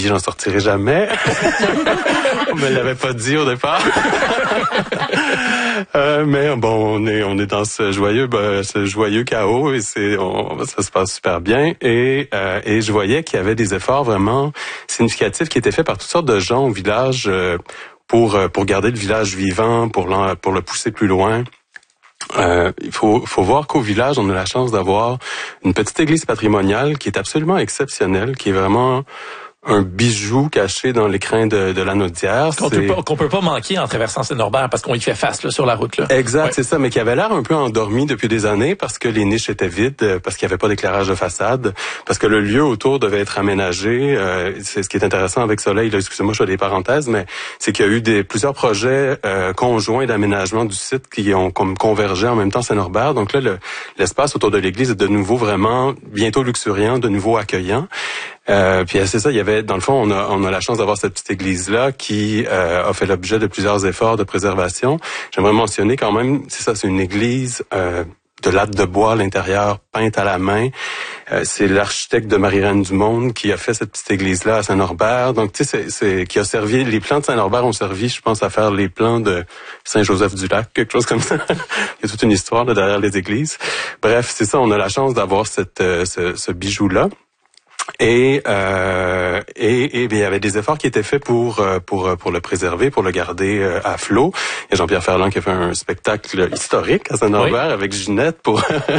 vie, j'en sortirai jamais. On me l'avait pas dit au départ. Mais bon, on est dans ce joyeux chaos et ça se passe super bien. Et je voyais qu'il y avait des efforts vraiment significatifs qui étaient faits par toutes sortes de gens au village pour garder le village vivant, pour le pousser plus loin. Il faut voir qu'au village, on a la chance d'avoir une petite église patrimoniale qui est absolument exceptionnelle, qui est vraiment un bijou caché dans l'écrin de l'anneau d'Hyères. Qu'on peut pas manquer en traversant Saint-Norbert parce qu'on y fait face là, sur la route. Là. Exact, ouais. C'est ça, mais qui avait l'air un peu endormi depuis des années parce que les niches étaient vides, parce qu'il n'y avait pas d'éclairage de façade, parce que le lieu autour devait être aménagé. C'est ce qui est intéressant avec Soleil, là, excusez-moi, je fais des parenthèses, mais c'est qu'il y a eu plusieurs projets conjoints d'aménagement du site qui ont comme convergé en même temps Saint-Norbert. Donc là, l'espace autour de l'église est de nouveau vraiment bientôt luxuriant, de nouveau accueillant. Puis c'est ça, il y avait, dans le fond, on a la chance d'avoir cette petite église-là qui a fait l'objet de plusieurs efforts de préservation. J'aimerais mentionner quand même, c'est une église de lattes de bois à l'intérieur, peinte à la main. C'est l'architecte de Marie-Reine du Monde qui a fait cette petite église-là à Saint-Norbert. Donc, tu sais, qui a servi, les plans de Saint-Norbert ont servi, je pense, à faire les plans de Saint-Joseph-du-Lac, quelque chose comme ça. Il y a toute une histoire là, derrière les églises. Bref, c'est ça, on a la chance d'avoir ce bijou-là. Et il y avait des efforts qui étaient faits pour le préserver, pour le garder à flot. Il y a Jean-Pierre Ferland qui a fait un spectacle historique à Saint-Norbert avec Ginette pour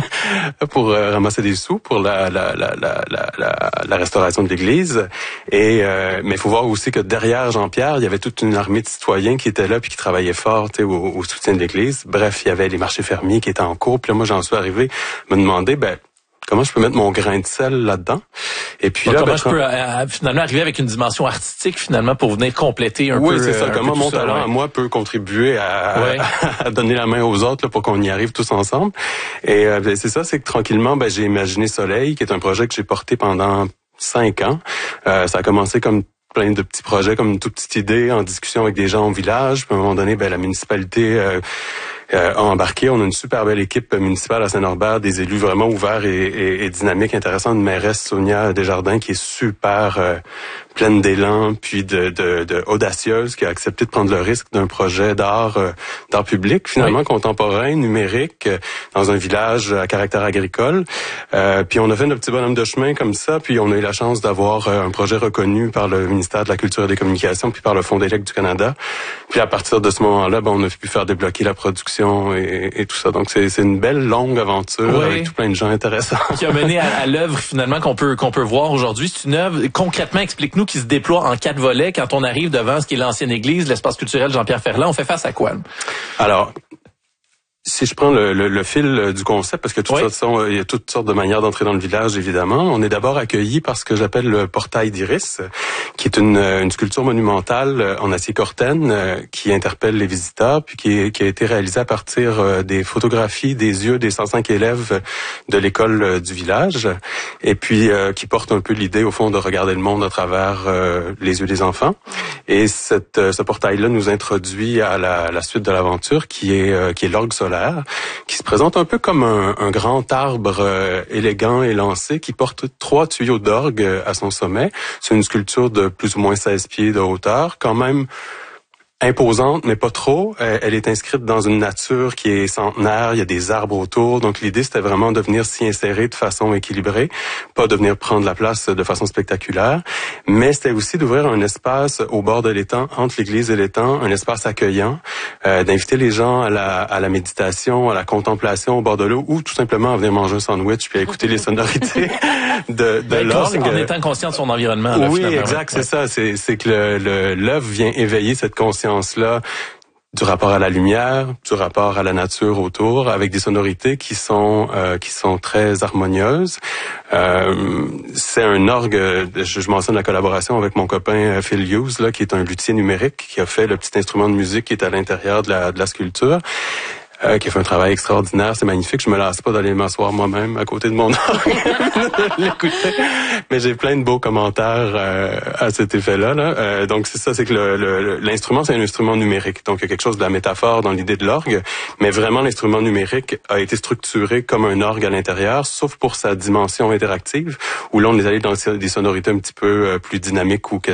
ramasser des sous pour la restauration de l'église. Mais il faut voir aussi que derrière Jean-Pierre, il y avait toute une armée de citoyens qui étaient là puis qui travaillaient fort, au soutien de l'église. Bref, il y avait les marchés fermiers qui étaient en cours. Puis là, moi, j'en suis arrivé à me demander, comment je peux mettre mon grain de sel là-dedans? Et puis là, comment je peux finalement arriver avec une dimension artistique finalement pour venir compléter un peu. Oui, c'est ça. Comment mon talent à moi peut contribuer à donner la main aux autres là, pour qu'on y arrive tous ensemble. Et c'est ça, c'est que tranquillement, j'ai imaginé Soleil, qui est un projet que j'ai porté pendant 5 ans. Ça a commencé comme plein de petits projets, comme une toute petite idée en discussion avec des gens au village. Puis à un moment donné, la municipalité a embarqué. On a une super belle équipe municipale à Saint-Norbert, des élus vraiment ouverts et dynamiques, intéressants. Une mairesse, Sonia Desjardins, qui est super pleine d'élan, puis de audacieuse, qui a accepté de prendre le risque d'un projet d'art public, finalement contemporain, numérique, dans un village à caractère agricole. Puis on a fait notre petit bonhomme de chemin comme ça, puis on a eu la chance d'avoir un projet reconnu par le ministère de la Culture et des Communications, puis par le Fonds d'Élec du Canada. Puis à partir de ce moment-là, on a pu faire débloquer la production et tout ça. Donc c'est une belle longue aventure avec tout plein de gens intéressants. Qui a mené à l'œuvre finalement qu'on peut voir aujourd'hui. C'est une œuvre, concrètement, explique-nous, qui se déploie en 4 volets. Quand on arrive devant ce qui est l'ancienne église, l'espace culturel Jean-Pierre Ferland, on fait face à quoi? Alors, si je prends le fil du concept, parce que il y a toutes sortes de manières d'entrer dans le village, évidemment. On est d'abord accueilli par ce que j'appelle le portail d'Iris, qui est une sculpture monumentale en acier corten qui interpelle les visiteurs, puis qui a été réalisée à partir des photographies des yeux des 105 élèves de l'école du village, et puis qui porte un peu l'idée, au fond, de regarder le monde à travers les yeux des enfants. Et ce portail-là nous introduit à la suite de l'aventure, qui est l'orgue solaire, qui se présente un peu comme un grand arbre élégant et lancé qui porte 3 tuyaux d'orgue à son sommet. C'est une sculpture de plus ou moins 16 pieds de hauteur, quand même imposante, mais pas trop. Elle est inscrite dans une nature qui est centenaire, il y a des arbres autour, donc l'idée c'était vraiment de venir s'y insérer de façon équilibrée, pas de venir prendre la place de façon spectaculaire, mais c'était aussi d'ouvrir un espace au bord de l'étang, entre l'église et l'étang, un espace accueillant, d'inviter les gens à la méditation, à la contemplation au bord de l'eau, ou tout simplement à venir manger un sandwich puis à écouter les sonorités de l'orgue. En étant conscient de son environnement. Là, oui, exact, c'est ça. C'est que l'œuvre vient éveiller cette conscience-là du rapport à la lumière, du rapport à la nature autour, avec des sonorités qui sont très harmonieuses. C'est un orgue, je mentionne la collaboration avec mon copain Phil Hughes, là, qui est un luthier numérique, qui a fait le petit instrument de musique qui est à l'intérieur de la sculpture. Qui a fait un travail extraordinaire, c'est magnifique. Je me lasse pas d'aller m'asseoir moi-même à côté de mon orgue, l'écouter. Mais j'ai plein de beaux commentaires à cet effet-là. Là. Donc c'est ça, c'est que l'instrument, c'est un instrument numérique. Donc il y a quelque chose de la métaphore dans l'idée de l'orgue, mais vraiment l'instrument numérique a été structuré comme un orgue à l'intérieur, sauf pour sa dimension interactive, où là on est allé dans des sonorités un petit peu plus dynamiques ou